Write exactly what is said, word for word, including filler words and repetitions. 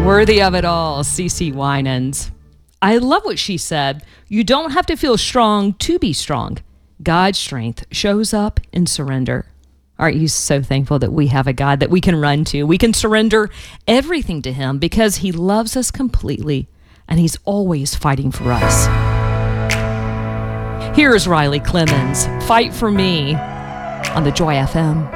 Worthy of it all, CeCe Winans. I love what she said. You don't have to feel strong to be strong. God's strength shows up in surrender. Aren't you so thankful that we have a God that we can run to? We can surrender everything to him because he loves us completely and he's always fighting for us. Here's Riley Clemmons, Fight for Me, on the Joy F M.